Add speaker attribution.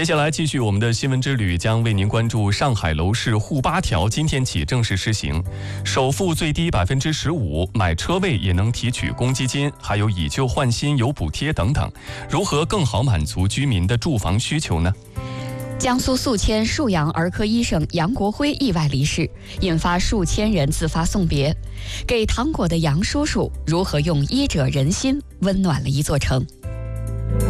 Speaker 1: 接下来继续我们的新闻之旅，将为您关注上海楼市沪8条今天起正式施行，首付最低15%，买车位也能提取公积金，还有以旧换新有补贴等等。如何更好满足居民的住房需求呢？
Speaker 2: 江苏宿迁沭阳儿科医生杨国辉意外离世，引发数千人自发送别。给糖果的杨叔叔如何用医者仁心温暖了一座城？